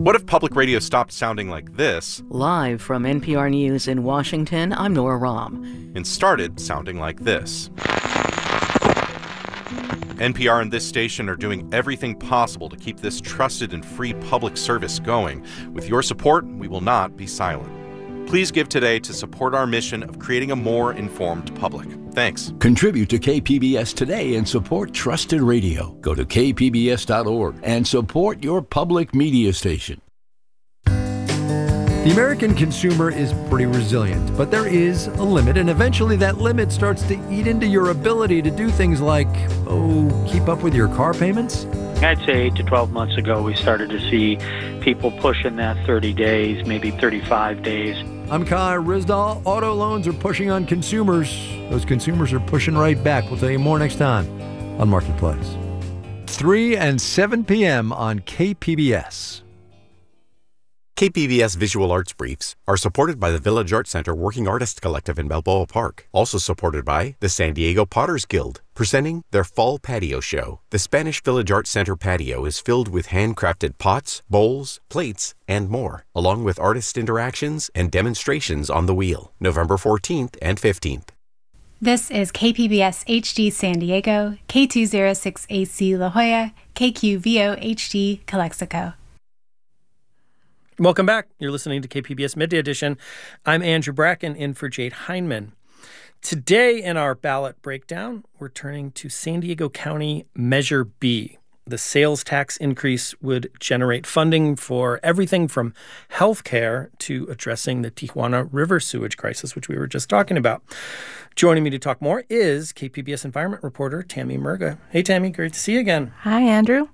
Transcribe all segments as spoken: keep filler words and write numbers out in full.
What if public radio stopped sounding like this? Live from N P R News in Washington, I'm Nora Rahm. And started sounding like this. N P R and this station are doing everything possible to keep this trusted and free public service going. With your support, we will not be silent. Please give today to support our mission of creating a more informed public. Thanks. Contribute to K P B S today and support trusted radio. Go to k p b s dot org and support your public media station. The American consumer is pretty resilient, but there is a limit, and eventually that limit starts to eat into your ability to do things like, oh, keep up with your car payments. I'd say eight to twelve months ago, we started to see people pushing that thirty days, maybe thirty-five days. I'm Kai Rizdal. Auto loans are pushing on consumers. Those consumers are pushing right back. We'll tell you more next time on Marketplace. three and seven p.m. on K P B S. K P B S Visual Arts Briefs are supported by the Village Arts Center Working Artists Collective in Balboa Park. Also supported by the San Diego Potters Guild, presenting their Fall Patio Show. The Spanish Village Arts Center patio is filled with handcrafted pots, bowls, plates, and more, along with artist interactions and demonstrations on the wheel, November fourteenth and fifteenth. This is K P B S H D San Diego, K two oh six A C La Jolla, K Q V O H D Calexico. Welcome back. You're listening to K P B S Midday Edition. I'm Andrew Bracken, in for Jade Heinman. Today in our ballot breakdown, we're turning to San Diego County Measure B. The sales tax increase would generate funding for everything from health care to addressing the Tijuana River sewage crisis, which we were just talking about. Joining me to talk more is K P B S environment reporter Tammy Murga. Hey, Tammy, great to see you again. Hi, Andrew.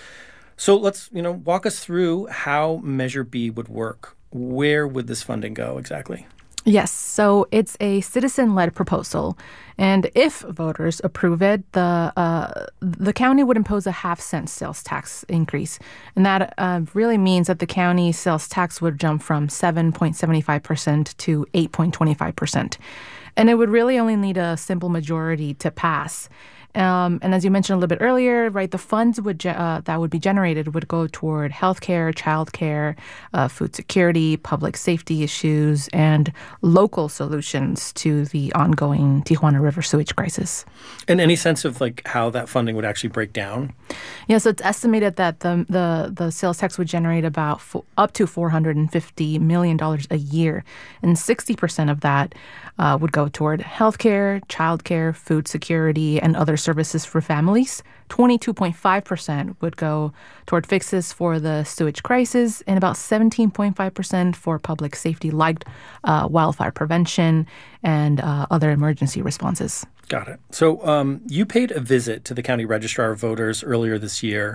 So let's, you know, walk us through how Measure B would work. Where would this funding go exactly? Yes, so it's a citizen-led proposal, and if voters approve it, the uh, the county would impose a half-cent sales tax increase, and that uh, really means that the county sales tax would jump from seven point seven five percent to eight point two five percent, and it would really only need a simple majority to pass. Um, and as you mentioned a little bit earlier, right, the funds would ge- uh, that would be generated would go toward healthcare, childcare, uh, food security, public safety issues, and local solutions to the ongoing Tijuana River sewage crisis. And any sense of like how that funding would actually break down? Yeah, so it's estimated that the the, the sales tax would generate about fo- up to four hundred fifty million dollars a year, and sixty percent of that uh, would go toward healthcare, childcare, food security, and other services for families. twenty-two point five percent would go toward fixes for the sewage crisis, and about seventeen point five percent for public safety like uh, wildfire prevention and uh, other emergency responses. Got it. So um, you paid a visit to the County Registrar of Voters earlier this year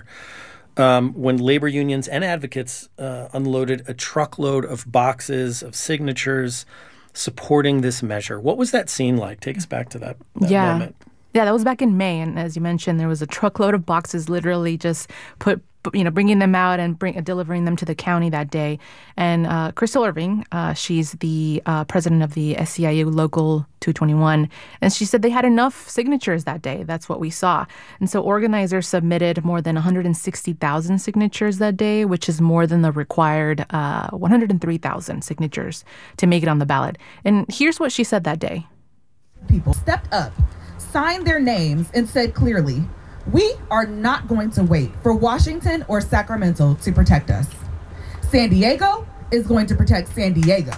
um, when labor unions and advocates uh, unloaded a truckload of boxes of signatures supporting this measure. What was that scene like? Take us back to that, that yeah. moment. Yeah, that was back in May, and as you mentioned, there was a truckload of boxes literally just put, you know, bringing them out and bring, delivering them to the county that day. And uh, Crystal Irving, uh, she's the uh, president of the S E I U Local two twenty-one, and she said they had enough signatures that day. That's what we saw. And so organizers submitted more than one hundred sixty thousand signatures that day, which is more than the required uh, one hundred three thousand signatures to make it on the ballot. And here's what she said that day. People stepped up, signed their names, and said clearly, we are not going to wait for Washington or Sacramento to protect us. San Diego is going to protect San Diego.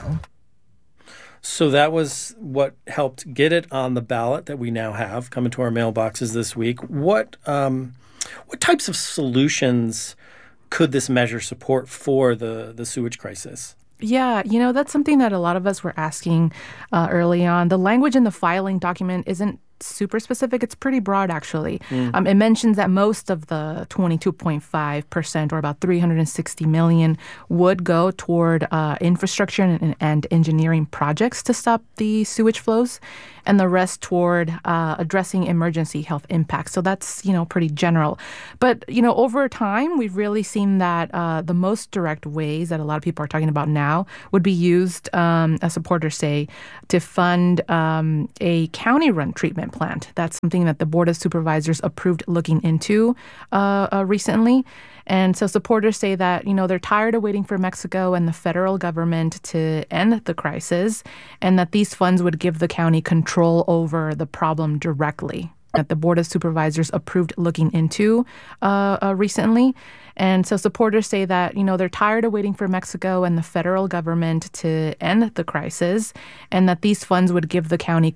So that was what helped get it on the ballot that we now have coming to our mailboxes this week. What um, what types of solutions could this measure support for the, the sewage crisis? Yeah, you know, that's something that a lot of us were asking uh, early on. The language in the filing document isn't super specific. It's pretty broad, actually. Mm. Um, it mentions that most of the twenty-two point five percent, or about three hundred sixty million dollars, would go toward uh, infrastructure and, and engineering projects to stop the sewage flows. and the rest toward uh, addressing emergency health impacts. So that's, you know, pretty general. But, you know, over time, we've really seen that uh, the most direct ways that a lot of people are talking about now would be used, um, as supporters say, to fund um, a county-run treatment plant. That's something that the Board of Supervisors approved looking into uh, uh, recently. And so supporters say that, you know, they're tired of waiting for Mexico and the federal government to end the crisis, and that these funds would give the county control over the problem directly. That the Board of Supervisors approved looking into uh, uh, recently. And so supporters say that, you know, they're tired of waiting for Mexico and the federal government to end the crisis, and that these funds would give the county